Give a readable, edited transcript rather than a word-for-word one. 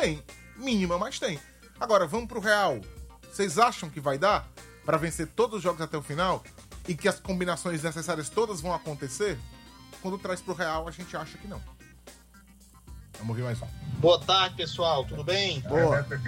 Tem. Mínima, mas tem. Agora, vamos pro real. Vocês acham que vai dar pra vencer todos os jogos até o final? E que as combinações necessárias todas vão acontecer? Quando traz pro real, a gente acha que não. Vamos ouvir mais um. Boa tarde, pessoal. Tudo bem? Boa.